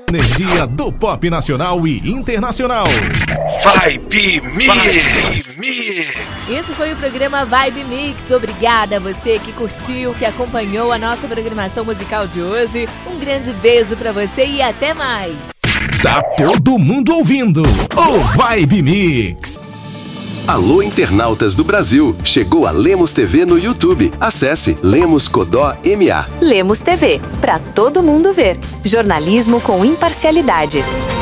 Energia do pop nacional e internacional. Vibe Mix. Este foi o programa Vibe Mix. Obrigada a você que curtiu, que acompanhou a nossa programação musical de hoje. Um grande beijo pra você e até mais. Tá todo mundo ouvindo o Vibe Mix. Alô, internautas do Brasil! Chegou a Lemos TV no YouTube. Acesse Lemos Codó MA. Lemos TV, pra todo mundo ver. Jornalismo com imparcialidade.